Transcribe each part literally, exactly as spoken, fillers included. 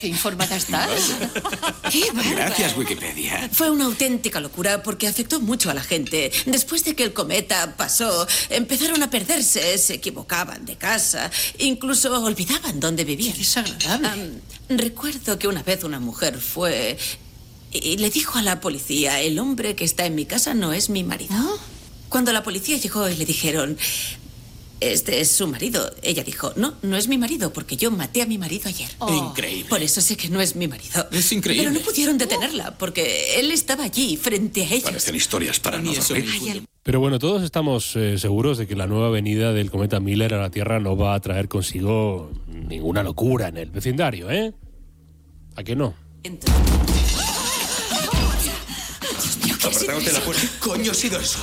¡Qué informada estás! ¡Qué bárbara! Gracias, Wikipedia. Fue una auténtica locura porque afectó mucho a la gente. Después de que el cometa pasó, empezaron a perderse, se equivocaban de casa, incluso olvidaban dónde vivían. ¡Qué desagradable! Um, recuerdo que una vez una mujer fue y le dijo a la policía: el hombre que está en mi casa no es mi marido. ¿No? Cuando la policía llegó y le dijeron: este es su marido, ella dijo: no, no es mi marido porque yo maté a mi marido ayer. Oh. Increíble. Por eso sé que no es mi marido. Es increíble. Pero no pudieron detenerla porque él estaba allí frente a ellos. Parecen historias para no dormir. Ay, Pero bueno, todos estamos eh, seguros de que la nueva venida del cometa Miller a la Tierra no va a traer consigo ninguna locura en el vecindario, ¿eh? ¿A qué no? entonces- Apartaos de la puerta. ¿Qué coño ha sido eso?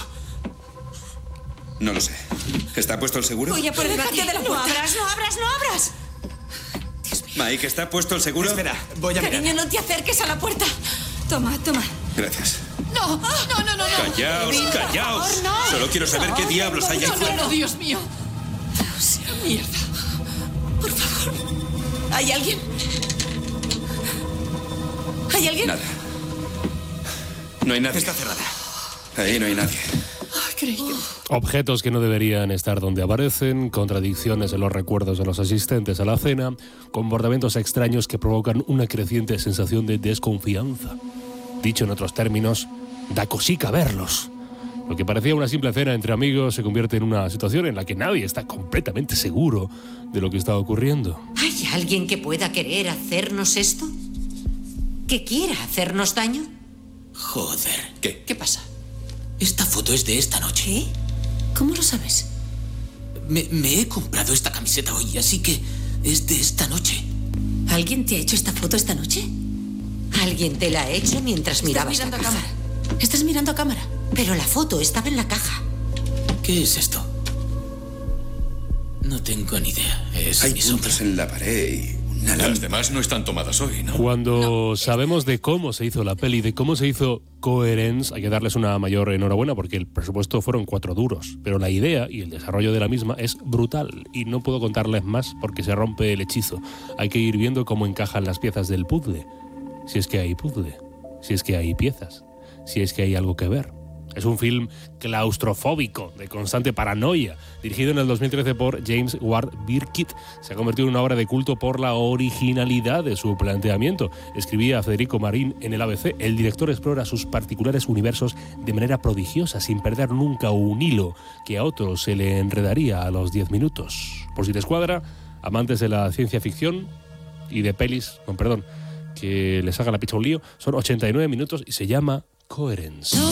No lo sé. ¿Está puesto el seguro? Voy a poner Déjate aquí. de la No puerta. abras, no abras, no abras. Mike, ¿está puesto el seguro? Espera, voy a Cariño, mirar. no te acerques a la puerta. Toma, toma. Gracias. No, no, no, no, no. Callaos, Por callaos. favor, no. Solo quiero saber qué diablos hay ahí No, no, fuera. no, Dios mío. O sea, mierda. Por favor. ¿Hay alguien? ¿Hay alguien? Nada. No hay nadie. Está cerrada. Ahí no hay nadie. Ay, creí que... Objetos que no deberían estar donde aparecen, contradicciones en los recuerdos de los asistentes a la cena, comportamientos extraños que provocan una creciente sensación de desconfianza. Dicho en otros términos, da cosica verlos. Lo que parecía una simple cena entre amigos se convierte en una situación en la que nadie está completamente seguro de lo que está ocurriendo. ¿Hay alguien que pueda querer hacernos esto? ¿Que quiera hacernos daño? Joder. ¿Qué? ¿Qué pasa? Esta foto es de esta noche. ¿Qué? ¿Cómo lo sabes? Me, me he comprado esta camiseta hoy, así que es de esta noche. ¿Alguien te ha hecho esta foto esta noche? Alguien te la ha hecho mientras mirabas Estás la mirando a caja. cámara. Estás mirando a cámara. Pero la foto estaba en la caja. ¿Qué es esto? No tengo ni idea. Es Hay mi sombra. puntos en la pared y una Las lámpara. demás no están tomadas hoy, ¿no? Cuando sabemos de cómo se hizo la peli, de cómo se hizo Coherence, hay que darles una mayor enhorabuena porque el presupuesto fueron cuatro duros. Pero la idea y el desarrollo de la misma es brutal y no puedo contarles más porque se rompe el hechizo. Hay que ir viendo cómo encajan las piezas del puzzle. Si es que hay puzzle, si es que hay piezas, si es que hay algo que ver. Es un film claustrofóbico, de constante paranoia, dirigido en el dos mil trece por James Ward Birkitt. Se ha convertido en una obra de culto por la originalidad de su planteamiento. Escribía Federico Marín en el A B C: el director explora sus particulares universos de manera prodigiosa, sin perder nunca un hilo que a otros se le enredaría a los diez minutos. Por si te escuadra, amantes de la ciencia ficción y de pelis, con perdón, que les haga la picha un lío, son ochenta y nueve minutos y se llama Coherence.